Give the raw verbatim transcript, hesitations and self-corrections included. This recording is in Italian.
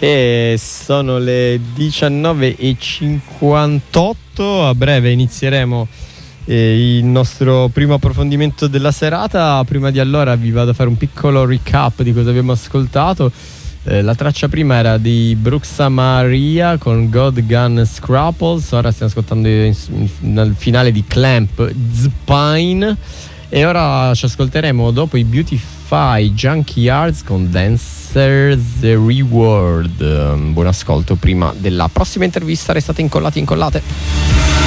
E sono le diciannove e cinquantotto, a breve inizieremo eh, il nostro primo approfondimento della serata. Prima di allora vi vado a fare un piccolo recap di cosa abbiamo ascoltato. Eh, la traccia prima era di Bruxa Maria con God Gun Scruples, ora stiamo ascoltando in, in, nel finale di Clamp Spine e ora ci ascolteremo dopo i Beautify Junkyards con Dancer's Reward. Um, buon ascolto prima della prossima intervista, restate incollati incollate.